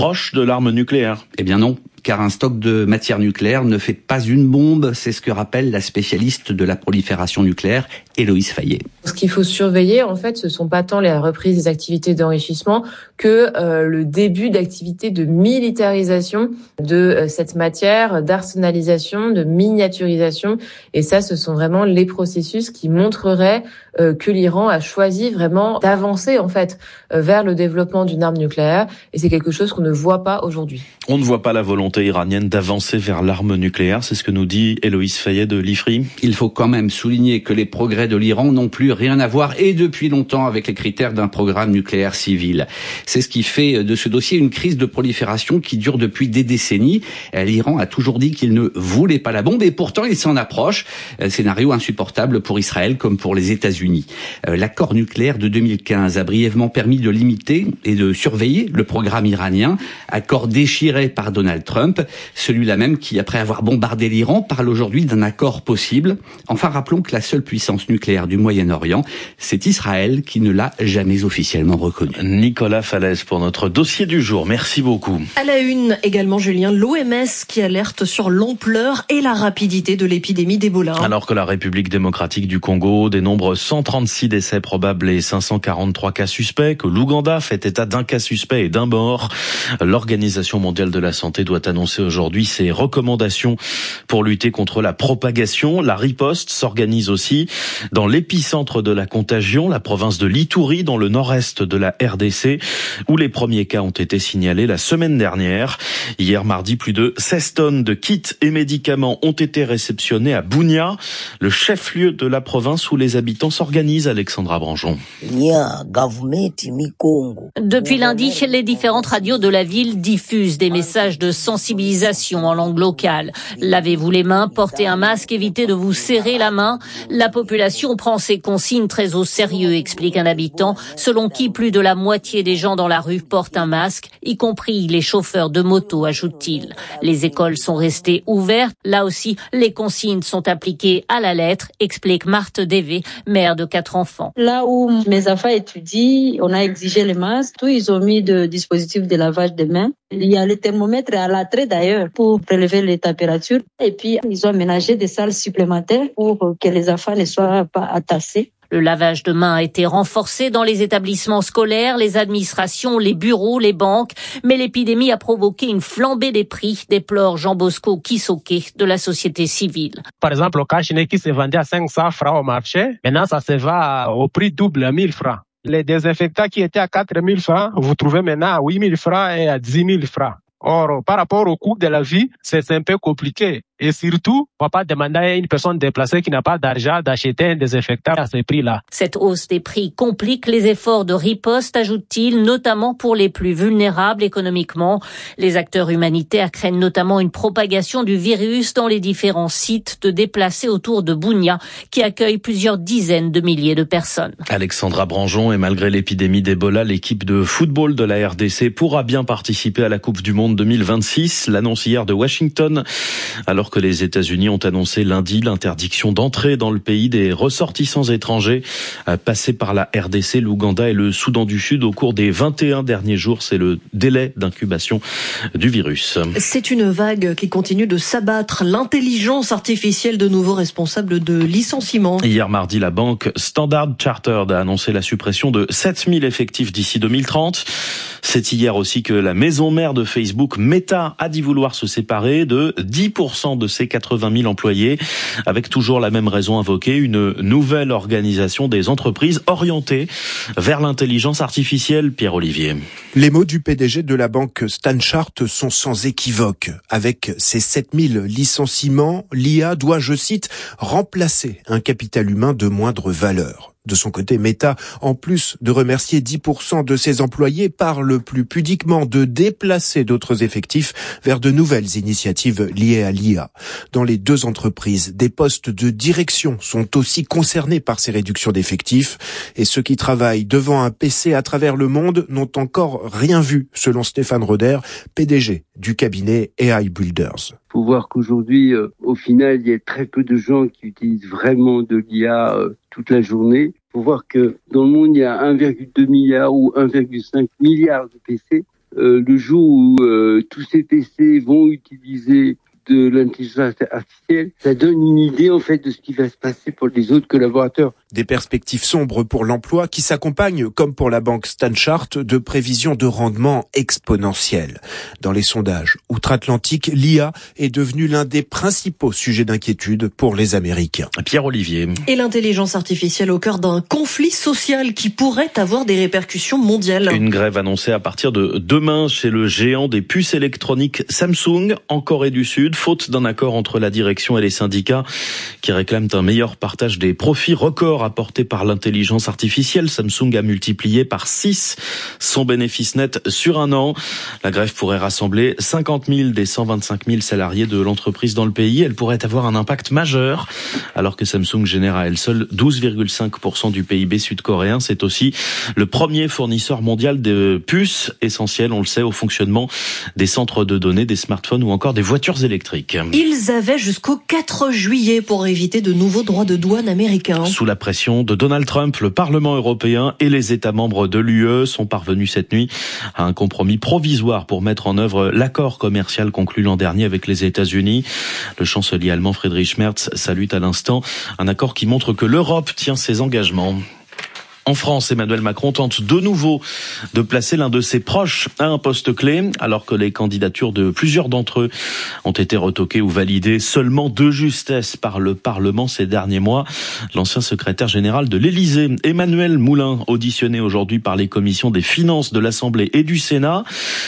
proche de l'arme nucléaire. Eh bien non, car un stock de matière nucléaire ne fait pas une bombe, c'est ce que rappelle la spécialiste de la prolifération nucléaire, Héloïse Fayet. Ce qu'il faut surveiller, en fait, ce sont pas tant les reprises des activités d'enrichissement que le début d'activités de militarisation de cette matière, d'arsenalisation, de miniaturisation. Et ça, ce sont vraiment les processus qui montreraient que l'Iran a choisi vraiment d'avancer, en fait, vers le développement d'une arme nucléaire. Et c'est quelque chose qu'on ne voit pas aujourd'hui. On ne voit pas la volonté iranienne d'avancer vers l'arme nucléaire, c'est ce que nous dit Héloïse Fayet de l'IFRI. Il faut quand même souligner que les progrès de l'Iran n'ont plus rien à voir, et depuis longtemps, avec les critères d'un programme nucléaire civil. C'est ce qui fait de ce dossier une crise de prolifération qui dure depuis des décennies. L'Iran a toujours dit qu'il ne voulait pas la bombe, et pourtant il s'en approche. Scénario insupportable pour Israël comme pour les États-Unis. L'accord nucléaire de 2015 a brièvement permis de limiter et de surveiller le programme iranien, accord déchiré par Donald Trump, celui-là même qui, après avoir bombardé l'Iran, parle aujourd'hui d'un accord possible. Enfin, rappelons que la seule puissance nucléaire du Moyen-Orient, c'est Israël qui ne l'a jamais officiellement reconnu. Nicolas Falaise pour notre dossier du jour. Merci beaucoup. À la une également, Julien, l'OMS qui alerte sur l'ampleur et la rapidité de l'épidémie d'Ebola. Alors que la République démocratique du Congo dénombre 136 décès probables et 543 cas suspects, que l'Ouganda fait état d'un cas suspect et d'un mort, l'Organisation mondiale de la santé doit annoncer aujourd'hui ses recommandations pour lutter contre la propagation. La riposte s'organise aussi dans l'épicentre de la contagion, la province de l'Ituri, dans le nord-est de la RDC, où les premiers cas ont été signalés la semaine dernière. Hier mardi, plus de 16 tonnes de kits et médicaments ont été réceptionnés à Bunia, le chef-lieu de la province où les habitants s'organisent. Alexandra Branjon. Depuis lundi, les différentes radios de la ville diffusent des messages de sensibilisation en langue locale. Lavez-vous les mains, portez un masque, évitez de vous serrer la main. La population prend ces consignes très au sérieux, explique un habitant, selon qui plus de la moitié des gens dans la rue portent un masque, y compris les chauffeurs de moto, ajoute-t-il. Les écoles sont restées ouvertes. Là aussi, les consignes sont appliquées à la lettre, explique Marthe Dévé, mère de 4 enfants. Là où mes enfants étudient, on a exigé les masques. Tous, ils ont mis de dispositifs de lavage de mains. Il y a le thermomètre à l'entrée d'ailleurs pour prélever les températures. Et puis, ils ont aménagé des salles supplémentaires pour que les enfants ne soient pas entassés. Le lavage de mains a été renforcé dans les établissements scolaires, les administrations, les bureaux, les banques. Mais l'épidémie a provoqué une flambée des prix, déplore Jean-Bosco Kisoké de la société civile. Par exemple, le cache-nez qui se vendait à 500 francs au marché, maintenant ça se vend au prix double à 1000 francs. Les désinfectants qui étaient à 4000 francs, vous trouvez maintenant à 8000 francs et à 10 000 francs. Or, par rapport au coût de la vie, c'est un peu compliqué. Et surtout, on va pas demander à une personne déplacée qui n'a pas d'argent d'acheter un désinfectant à ces prix-là. Cette hausse des prix complique les efforts de riposte, ajoute-t-il, notamment pour les plus vulnérables économiquement. Les acteurs humanitaires craignent notamment une propagation du virus dans les différents sites de déplacés autour de Bunia, qui accueille plusieurs dizaines de milliers de personnes. Alexandra Branjon, et malgré l'épidémie d'Ebola, l'équipe de football de la RDC pourra bien participer à la Coupe du Monde 2026. L'annonce hier de Washington, alors que les États-Unis ont annoncé lundi l'interdiction d'entrée dans le pays des ressortissants étrangers passés par la RDC, l'Ouganda et le Soudan du Sud au cours des 21 derniers jours. C'est le délai d'incubation du virus. C'est une vague qui continue de s'abattre. L'intelligence artificielle de nouveau responsable de licenciements. Hier mardi, la banque Standard Chartered a annoncé la suppression de 7000 effectifs d'ici 2030. C'est hier aussi que la maison mère de Facebook, Meta, a dit vouloir se séparer de 10% de ses 80 000 employés, avec toujours la même raison invoquée, une nouvelle organisation des entreprises orientée vers l'intelligence artificielle. Pierre-Olivier. Les mots du PDG de la banque Stanchart sont sans équivoque. Avec ses 7000 licenciements, l'IA doit, je cite, remplacer un capital humain de moindre valeur. De son côté, Meta, en plus de remercier 10% de ses employés, parle plus pudiquement de déplacer d'autres effectifs vers de nouvelles initiatives liées à l'IA. Dans les deux entreprises, des postes de direction sont aussi concernés par ces réductions d'effectifs, et ceux qui travaillent devant un PC à travers le monde n'ont encore rien vu, selon Stéphane Roder, PDG du cabinet AI Builders. Il faut voir qu'aujourd'hui, au final, il y a très peu de gens qui utilisent vraiment de l'IA toute la journée. Il faut voir que dans le monde, il y a 1,2 milliard ou 1,5 milliard de PC. le jour où tous ces essais vont utiliser de l'intelligence artificielle, ça donne une idée en fait de ce qui va se passer pour les autres collaborateurs. Des perspectives sombres pour l'emploi qui s'accompagnent, comme pour la banque Stanchart, de prévisions de rendement exponentielles. Dans les sondages outre-Atlantique, l'IA est devenue l'un des principaux sujets d'inquiétude pour les Américains. Pierre Olivier. Et l'intelligence artificielle au cœur d'un conflit social qui pourrait avoir des répercussions mondiales. Une grève annoncée à partir de demain chez le géant des puces électroniques Samsung en Corée du Sud, faute d'un accord entre la direction et les syndicats qui réclament un meilleur partage des profits records apportés par l'intelligence artificielle. Samsung a multiplié par 6 son bénéfice net sur un an. La grève pourrait rassembler 50 000 des 125 000 salariés de l'entreprise dans le pays. Elle pourrait avoir un impact majeur alors que Samsung génère à elle seule 12,5% du PIB sud-coréen. C'est aussi le premier fournisseur mondial de puces essentielles, on le sait, au fonctionnement des centres de données, des smartphones ou encore des voitures électriques. Ils avaient jusqu'au 4 juillet pour éviter de nouveaux droits de douane américains. Sous la pression de Donald Trump, le Parlement européen et les États membres de l'UE sont parvenus cette nuit à un compromis provisoire pour mettre en œuvre l'accord commercial conclu l'an dernier avec les États-Unis. Le chancelier allemand Friedrich Merz salue à l'instant un accord qui montre que l'Europe tient ses engagements. En France, Emmanuel Macron tente de nouveau de placer l'un de ses proches à un poste clé, alors que les candidatures de plusieurs d'entre eux ont été retoquées ou validées seulement de justesse par le Parlement ces derniers mois. L'ancien secrétaire général de l'Élysée, Emmanuel Moulin, auditionné aujourd'hui par les commissions des finances de l'Assemblée et du Sénat.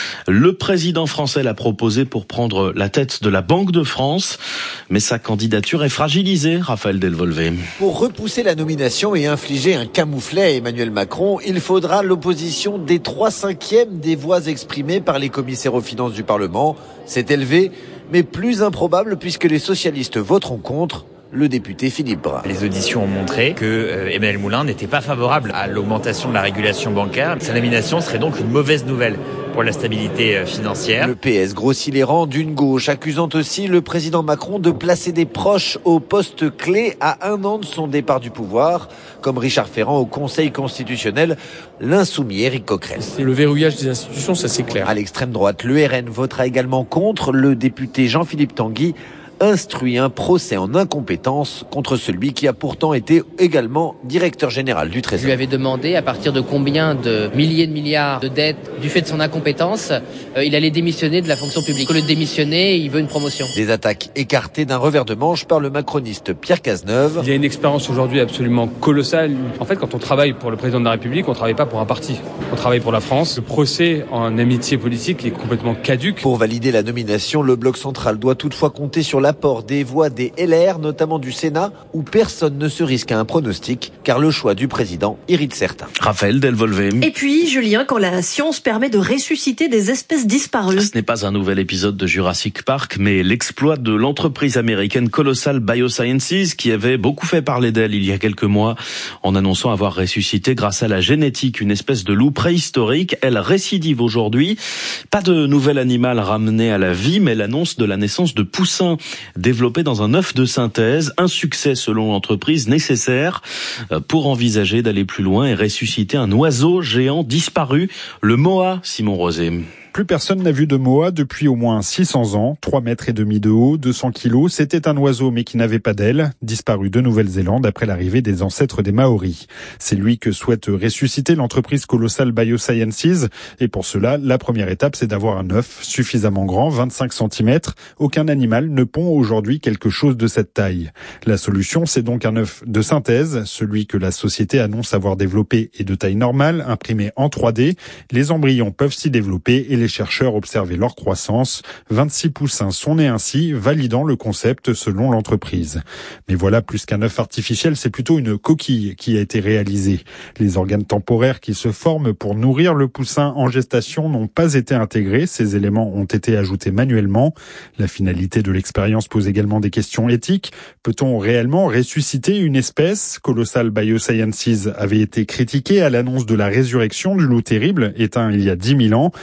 Le président français l'a proposé pour prendre la tête de la Banque de France, mais sa candidature est fragilisée, Raphaël Delvolvé. Pour repousser la nomination et infliger un camouflet à Emmanuel Macron, il faudra l'opposition des 3/5 des voix exprimées par les commissaires aux finances du Parlement. C'est élevé, mais plus improbable puisque les socialistes voteront contre. Le député Philippe Brun. Les auditions ont montré que Emmanuel Moulin n'était pas favorable à l'augmentation de la régulation bancaire. Sa nomination serait donc une mauvaise nouvelle pour la stabilité financière. Le PS grossit les rangs d'une gauche, accusant aussi le président Macron de placer des proches au poste clé à 1 an de son départ du pouvoir, comme Richard Ferrand au Conseil constitutionnel, l'insoumis Éric Coquerel. C'est le verrouillage des institutions, ça c'est clair. À l'extrême droite, le RN votera également contre. Le député Jean-Philippe Tanguy instruit un procès en incompétence contre celui qui a pourtant été également directeur général du Trésor. Je lui avais demandé à partir de combien de milliers de milliards de dettes du fait de son incompétence, il allait démissionner de la fonction publique. Au lieu de démissionner, il veut une promotion. Des attaques écartées d'un revers de manche par le macroniste Pierre Cazeneuve. Il y a une expérience aujourd'hui absolument colossale. En fait, quand on travaille pour le président de la République, on ne travaille pas pour un parti. On travaille pour la France. Le procès en amitié politique est complètement caduc. Pour valider la nomination, le bloc central doit toutefois compter sur l'apport des voix des LR, notamment du Sénat, où personne ne se risque à un pronostic, car le choix du président irrite certains. Raphaël Delvolvé. Et puis, Julien, quand la science permet de ressusciter des espèces disparues. Ce n'est pas un nouvel épisode de Jurassic Park, mais l'exploit de l'entreprise américaine Colossal Biosciences, qui avait beaucoup fait parler d'elle il y a quelques mois, en annonçant avoir ressuscité grâce à la génétique une espèce de loup préhistorique. Elle récidive aujourd'hui. Pas de nouvel animal ramené à la vie, mais l'annonce de la naissance de poussins développé dans un œuf de synthèse, un succès selon l'entreprise nécessaire pour envisager d'aller plus loin et ressusciter un oiseau géant disparu, le moa, Simon Rosé. Plus personne n'a vu de moa depuis au moins 600 ans, 3,5 mètres de haut, 200 kilos. C'était un oiseau mais qui n'avait pas d'aile, disparu de Nouvelle-Zélande après l'arrivée des ancêtres des Maoris. C'est lui que souhaite ressusciter l'entreprise Colossal Biosciences. Et pour cela, la première étape, c'est d'avoir un œuf suffisamment grand, 25 cm. Aucun animal ne pond aujourd'hui quelque chose de cette taille. La solution, c'est donc un œuf de synthèse. Celui que la société annonce avoir développé est de taille normale, imprimé en 3D. Les embryons peuvent s'y développer et les chercheurs observaient leur croissance. 26 poussins sont nés ainsi, validant le concept selon l'entreprise. Mais voilà, plus qu'un œuf artificiel, c'est plutôt une coquille qui a été réalisée. Les organes temporaires qui se forment pour nourrir le poussin en gestation n'ont pas été intégrés. Ces éléments ont été ajoutés manuellement. La finalité de l'expérience pose également des questions éthiques. Peut-on réellement ressusciter une espèce ? Colossal Biosciences avait été critiqué à l'annonce de la résurrection du loup terrible, éteint il y a 10 000 ans. Les scientifiques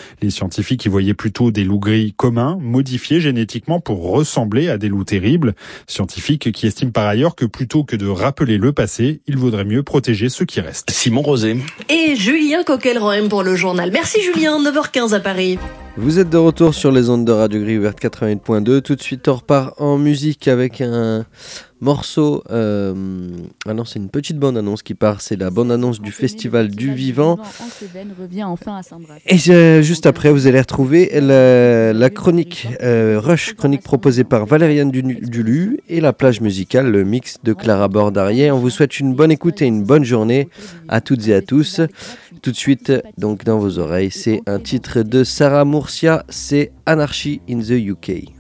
scientifiques y voyaient plutôt des loups gris communs, modifiés génétiquement pour ressembler à des loups terribles. Scientifiques qui estiment par ailleurs que plutôt que de rappeler le passé, il vaudrait mieux protéger ceux qui restent. Simon Rosé. Et Julien Coquelroem pour le journal. Merci Julien, 9h15 à Paris. Vous êtes de retour sur les ondes de Radio Gris Verte 88.2. Tout de suite, on repart en musique avec un morceau. Ah non, c'est une petite bande-annonce qui part. C'est la bande-annonce du Festival du Vivant. Et juste après, vous allez retrouver la chronique Rush, chronique proposée par Valériane Dulu, et la plage musicale, le mix de Clara Bordarier. On vous souhaite une bonne écoute et une bonne journée à toutes et à tous. Tout de suite, donc dans vos oreilles, c'est un titre de Sarah Murcia, c'est Anarchy in the UK.